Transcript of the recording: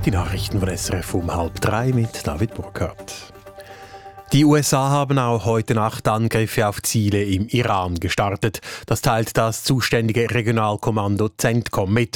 Die Nachrichten von SRF um 2:30 mit David Burkhardt. Die USA haben auch heute Nacht Angriffe auf Ziele im Iran gestartet. Das teilt das zuständige Regionalkommando CENTCOM mit.